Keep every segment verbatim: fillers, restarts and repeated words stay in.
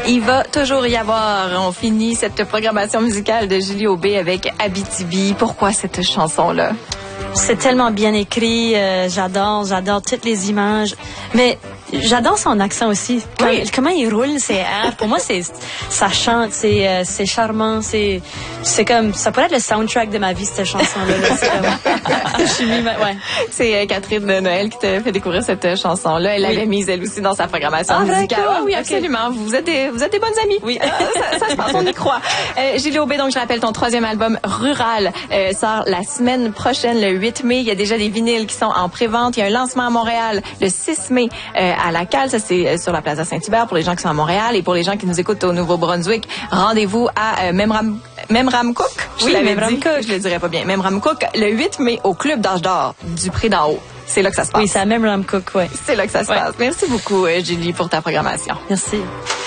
Il va toujours y avoir. On finit cette programmation musicale de Julie Aubé avec Abitibi. Pourquoi cette chanson-là? C'est tellement bien écrit. Euh, j'adore, j'adore toutes les images. Mais j'adore son accent aussi. Quand, oui. Comment il roule ses airs. Pour moi, c'est ça chante, c'est euh, c'est charmant, c'est c'est comme ça pourrait être le soundtrack de ma vie cette chanson-là. Là. C'est comme, je suis mis, ouais. C'est euh, Catherine de Noël qui t'a fait découvrir cette euh, chanson-là. Elle oui. l'avait mise elle aussi dans sa programmation ah, musicale. Ah, oui, absolument. Okay. Vous êtes des vous êtes des bonnes amies. Oui. ça, ça se passe, on y croit. Euh, Julie Aubé, donc je rappelle ton troisième album Rural euh, sort la semaine prochaine, le huit mai. Il y a déjà des vinyles qui sont en pré-vente. Il y a un lancement à Montréal le six mai euh, à la Cale. Ça, c'est sur la Plaza Saint-Hubert pour les gens qui sont à Montréal. Et pour les gens qui nous écoutent au Nouveau-Brunswick, rendez-vous à euh, Memram... Memramcook. Je oui, l'avais dit. Je le dirais pas bien. Memramcook, le huit mai au Club d'Âge d'Or du Pré d'en haut. C'est là que ça se passe. Oui, c'est à Memramcook, oui. C'est là que ça se ouais. passe. Merci beaucoup, euh, Julie, pour ta programmation. Merci.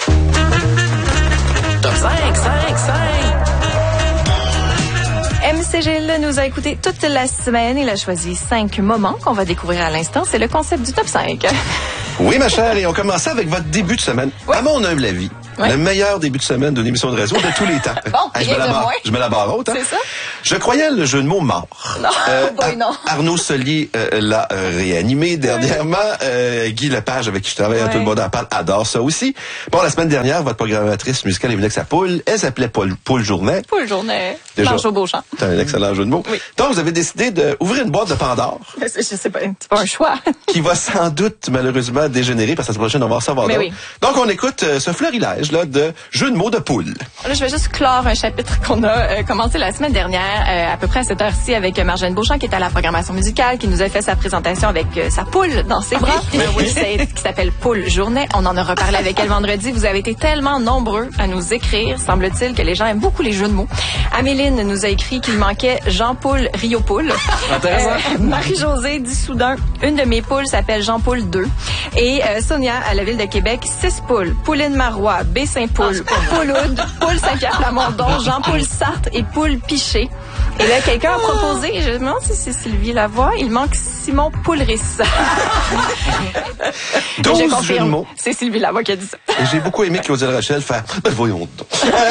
Top cinq, cinq, cinq. M C G L nous a écouté toute la semaine. Il a choisi cinq moments qu'on va découvrir à l'instant. C'est le concept du top cinq. Oui, ma chère, et on commence avec votre début de semaine. Oui. À mon humble avis, oui. le meilleur début de semaine d'une émission de radio de tous les temps. Bon, hey, je, me la barre, je me la barre haute. Hein? C'est ça? Je croyais le jeu de mots mort. Non, euh, boy, non. Arnaud Solier euh, l'a euh, réanimé dernièrement. Euh, Guy Lepage, avec qui je travaille, oui. tout le monde en parle, adore ça aussi. Bon, la semaine dernière, votre programmatrice musicale est venue avec sa poule. Elle s'appelait Poule, Poule Journée. Poule Journée. Marjo Beauchamp. C'est un excellent jeu de mots. Oui. Donc, vous avez décidé d'ouvrir une boîte de Pandore. Je sais pas, c'est pas un choix. Qui va sans doute, malheureusement, dégénérer parce que la semaine prochaine, on va recevoir d'autres. Oui. Donc, on écoute euh, ce fleurilège là, de jeux de mots de poule. Là, je vais juste clore un chapitre qu'on a euh, commencé la semaine dernière, euh, à peu près à cette heure-ci, avec Marjane Beauchamp, qui est à la programmation musicale, qui nous a fait sa présentation avec euh, sa poule dans ses bras, oui. oui, c'est, qui s'appelle Poule Journée. On en a reparlé avec elle vendredi. Vous avez été tellement nombreux à nous écrire, semble-t-il, que les gens aiment beaucoup les jeux de mots. Améline nous a écrit qu'il manquait Jean-Paul Rio-Poule. Euh, Marie-Josée dit soudain, une de mes poules s'appelle Jean-Paul deux. Et euh, Sonia, à la ville de Québec, six poules. Pauline Marois, B. Saint-Paul, ah, Pauloude, Poule Saint-Pierre-Plamondon, Jean-Paul Sartre et Poule Piché. Et là, quelqu'un a proposé, je me demande si c'est Sylvie Lavoie, il manque Simon Poulris. douze jeux de mots. C'est Sylvie Lavoie qui a dit ça. Et j'ai beaucoup aimé Claudia Rachel faire, ben voyons donc.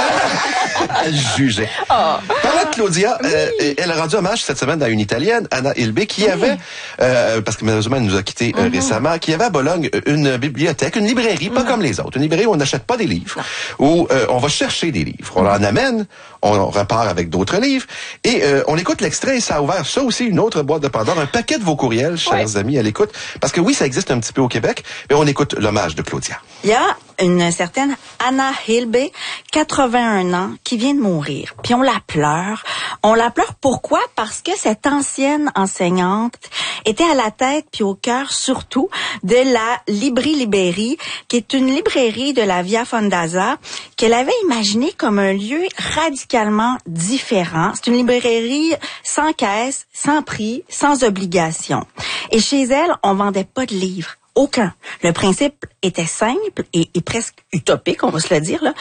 Elle jugeait. Oh. Parlant de Claudia, oui. euh, elle a rendu hommage cette semaine à une Italienne, Anna Ilbe, qui oui. avait, euh, parce que malheureusement elle nous a quittés euh, mm-hmm. récemment, qui avait à Bologne une bibliothèque, une librairie, pas mm-hmm. comme les autres. Une librairie où on n'achète pas des livres, non. où euh, on va chercher des livres. On en amène, on repart avec d'autres livres, et euh, on écoute l'extrait et ça a ouvert ça aussi, une autre boîte de Pandore, un paquet de vos courriels, chers ouais. amis, à l'écoute. Parce que oui, ça existe un petit peu au Québec, mais on écoute l'hommage de Claudia. Il y a une certaine Anna Hilbe, quatre-vingt-un ans, qui vient de mourir. Puis on la pleure. On la pleure pourquoi? Parce que cette ancienne enseignante était à la tête puis au cœur surtout de la Libri Liberi, qui est une librairie de la Via Fondaza qu'elle avait imaginée comme un lieu radicalement différent. C'est une librairie sans caisse, sans prix, sans obligation. Et chez elle, on vendait pas de livres. Aucun. Le principe était simple et, et presque utopique, on va se le dire, là.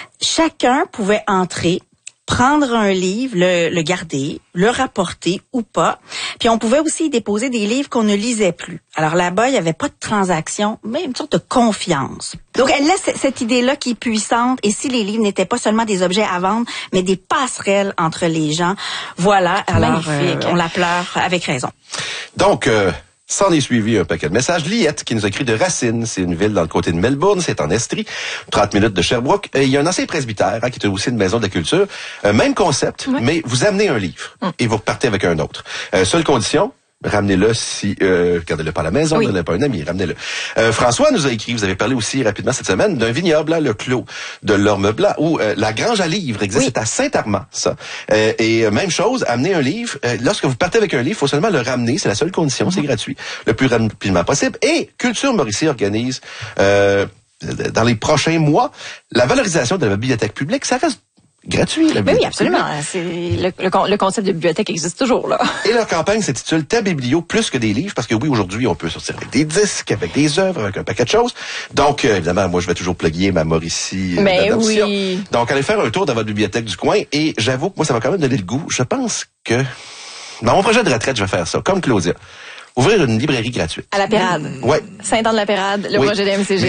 Chacun pouvait entrer, prendre un livre, le, le garder, le rapporter ou pas. Puis on pouvait aussi déposer des livres qu'on ne lisait plus. Alors là-bas, il n'y avait pas de transaction, mais une sorte de confiance. Donc elle laisse cette idée-là qui est puissante. Et si les livres n'étaient pas seulement des objets à vendre, mais des passerelles entre les gens, voilà. Alors euh, on la pleure avec raison. Donc... Euh... S'en est suivi un paquet de messages. Liette qui nous a écrit de Racine, c'est une ville dans le côté de Melbourne, c'est en Estrie, trente minutes de Sherbrooke. Et il y a un ancien presbytère hein, qui est aussi une maison de la culture. Euh, même concept, oui. mais vous amenez un livre mm. et vous repartez avec un autre. Euh, seule condition, ramenez-le si... Euh, gardez-le pas à la maison, oui. gardez-le pas un ami, ramenez-le. Euh, François nous a écrit, vous avez parlé aussi rapidement cette semaine, d'un vignoble, là, le Clos de l'Orme Blanc, où euh, la grange à livres existe, oui. c'est à Saint-Armand, ça. Euh, et euh, même chose, amenez un livre. Euh, lorsque vous partez avec un livre, il faut seulement le ramener, c'est la seule condition, mm-hmm. c'est gratuit, le plus rapidement possible. Et Culture Mauricie organise, euh, dans les prochains mois, la valorisation de la bibliothèque publique. Ça reste gratuit. La oui, absolument. C'est le, le, le concept de bibliothèque existe toujours, là. Et leur campagne s'intitule Ta biblio plus que des livres, parce que oui, aujourd'hui, on peut sortir avec des disques, avec des œuvres, avec un paquet de choses. Donc, euh, évidemment, moi, je vais toujours plugger ma Mauricie euh, d'adoption. Oui. Donc, allez faire un tour dans votre bibliothèque du coin. Et j'avoue que moi, ça m'a quand même donné le goût. Je pense que dans mon projet de retraite, je vais faire ça, comme Claudia. Ouvrir une librairie gratuite. À la Pérade. Oui. Saint-Anne-de-la-Pérade, le oui. projet de M C G.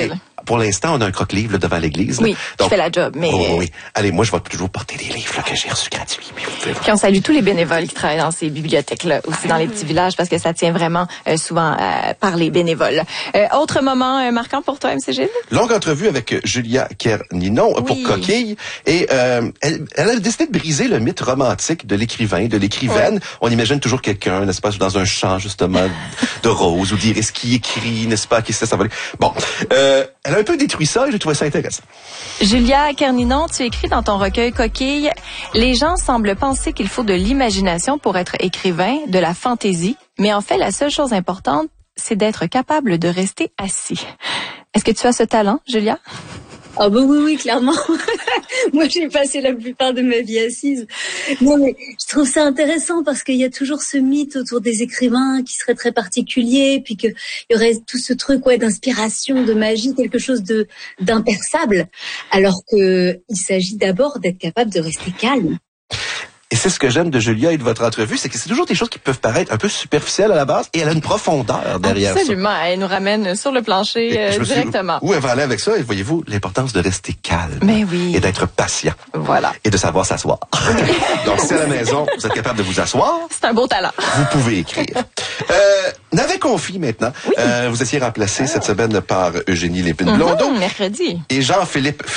pour l'instant, on a un croque-livre là, devant l'église. Oui, là. Donc, je fais la job. Mais... Oh, oui, oui. Allez, moi, je vais toujours porter des livres là, que j'ai reçus gratuits. Puis on salue tous les bénévoles qui travaillent dans ces bibliothèques-là, aussi dans les petits villages, parce que ça tient vraiment euh, souvent euh, par les bénévoles. Euh, autre moment euh, marquant pour toi, M C Gilles? Longue entrevue avec Julia Kerninon Oui. pour Coquille. Et euh, elle, elle a décidé de briser le mythe romantique de l'écrivain, de l'écrivaine. Ouais. On imagine toujours quelqu'un, n'est-ce pas, dans un champ, justement, de rose, ou d'iris qui écrit, n'est-ce pas, qui sait s'envoler. Bon, euh, elle a un peu détruit ça et j'ai trouvé ça intéressant. Julia Kerninon, tu écris dans ton recueil Coquille, les gens semblent penser qu'il faut de l'imagination pour être écrivain, de la fantaisie, mais en fait, la seule chose importante, c'est d'être capable de rester assis. Est-ce que tu as ce talent, Julia? Ah bah oui, oui, clairement. Moi, j'ai passé la plupart de ma vie assise. Non, mais je trouve ça intéressant parce qu'il y a toujours ce mythe autour des écrivains qui serait très particulier, puis qu'il y aurait tout ce truc, ouais, d'inspiration, de magie, quelque chose de d'imperçable, alors que il s'agit d'abord d'être capable de rester calme. Et c'est ce que j'aime de Julia et de votre entrevue, c'est que c'est toujours des choses qui peuvent paraître un peu superficielles à la base et elle a une profondeur derrière. Absolument, ça. Elle nous ramène sur le plancher euh, directement. Où elle va aller avec ça? Et voyez-vous, l'importance de rester calme. Mais oui. Et d'être patient. Voilà. Et de savoir s'asseoir. Donc, si à la maison, vous êtes capable de vous asseoir. C'est un beau talent. Vous pouvez écrire. Euh, Navet Confi, maintenant. Oui. Euh, vous étiez remplacé ah. cette semaine par Eugénie Lépine-Blondeau. Mm-hmm, mercredi. Et Jean-Philippe